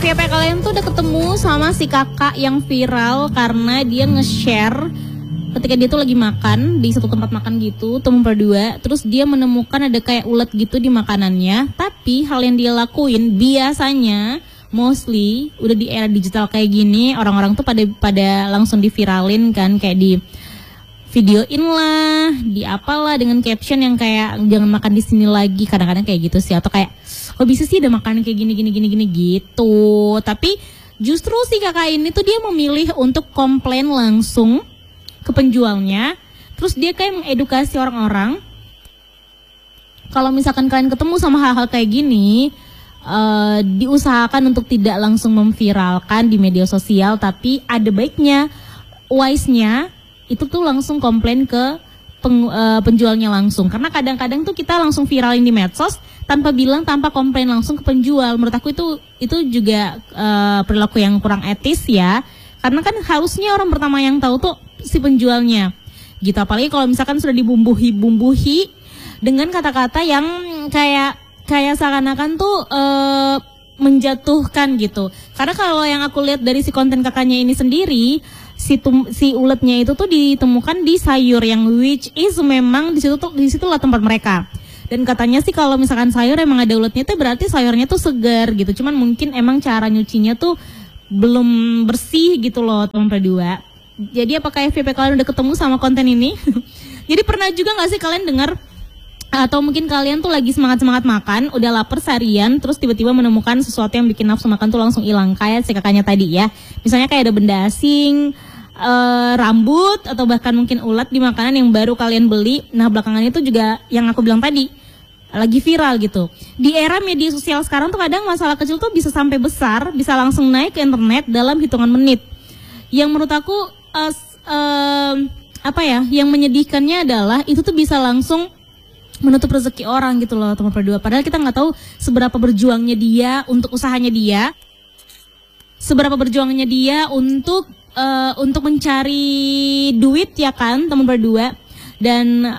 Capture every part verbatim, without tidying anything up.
F Y P kalian tuh udah ketemu sama si kakak yang viral karena dia nge-share ketika dia tuh lagi makan di satu tempat makan gitu, temen berdua, terus dia menemukan ada kayak ulet gitu di makanannya. Tapi hal yang dia lakuin biasanya, mostly udah di era digital kayak gini, orang-orang tuh pada pada langsung diviralin kan, kayak di videoin lah, di apalah dengan caption yang kayak jangan makan di sini lagi, kadang-kadang kayak gitu sih, atau kayak kok bisa sih ada makanan kayak gini gini gini gini gitu. Tapi justru si kakak ini tuh dia memilih untuk komplain langsung ke penjualnya, terus dia kayak mengedukasi orang-orang kalau misalkan kalian ketemu sama hal-hal kayak gini, uh, diusahakan untuk tidak langsung memviralkan di media sosial, tapi ada baiknya, wise-nya itu tuh langsung komplain ke peng, uh, penjualnya langsung. Karena kadang-kadang tuh kita langsung viralin di medsos tanpa bilang, tanpa komplain langsung ke penjual. Menurut aku itu itu juga uh, perilaku yang kurang etis ya. Karena kan harusnya orang pertama yang tahu tuh si penjualnya gitu. Apalagi kalau misalkan sudah dibumbuhi-bumbuhi dengan kata-kata yang kayak kayak seakan-akan tuh uh, menjatuhkan gitu. Karena kalau yang aku lihat dari si konten kakaknya ini sendiri, si tum, si uletnya itu tuh ditemukan di sayur yang which is memang di situ tuh di situlah tempat mereka. Dan katanya sih kalau misalkan sayur emang ada uletnya itu berarti sayurnya tuh segar gitu. Cuman mungkin emang cara nyucinya tuh belum bersih gitu loh teman berdua. Jadi apakah F Y P kalian udah ketemu sama konten ini? Jadi pernah juga gak sih kalian dengar, atau mungkin kalian tuh lagi semangat-semangat makan, udah lapar seharian, terus tiba-tiba menemukan sesuatu yang bikin nafsu makan tuh langsung hilang, kayak si kakaknya tadi ya. Misalnya kayak ada benda asing, uh, rambut, atau bahkan mungkin ulat di makanan yang baru kalian beli. Nah belakangan itu juga yang aku bilang tadi, lagi viral gitu. Di era media sosial sekarang tuh kadang masalah kecil tuh bisa sampai besar, bisa langsung naik ke internet dalam hitungan menit. Yang menurut aku uh, uh, apa ya, yang menyedihkannya adalah itu tuh bisa langsung menutup rezeki orang gitu loh teman berdua. Padahal kita nggak tahu seberapa berjuangnya dia untuk usahanya dia, seberapa berjuangnya dia untuk uh, untuk mencari duit ya kan teman berdua. Dan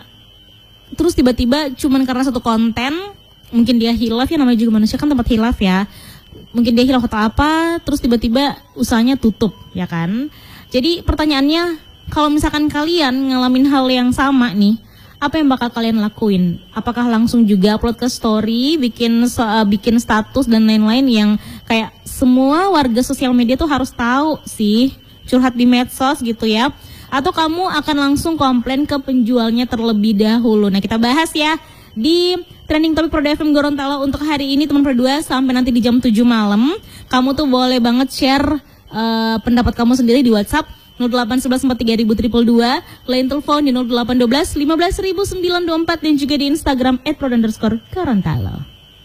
terus tiba-tiba cuman karena satu konten, mungkin dia hilaf ya, namanya juga manusia kan tempat hilaf ya. Mungkin dia hilaf atau apa, terus tiba-tiba usahanya tutup ya kan. Jadi pertanyaannya, kalau misalkan kalian ngalamin hal yang sama nih, apa yang bakal kalian lakuin? Apakah langsung juga upload ke story, bikin uh, bikin status dan lain-lain yang kayak semua warga sosial media tuh harus tahu sih, curhat di medsos gitu ya? Atau kamu akan langsung komplain ke penjualnya terlebih dahulu? Nah kita bahas ya di Trending Topic Proda F M Gorontalo untuk hari ini teman berdua, sampai nanti di jam tujuh malam. Kamu tuh boleh banget share uh, pendapat kamu sendiri di WhatsApp nol delapan satu satu empat tiga nol nol nol dua, line telepon di nol delapan satu dua lima belas sembilan dua empat, dan juga di Instagram et proda underscore Gorontalo.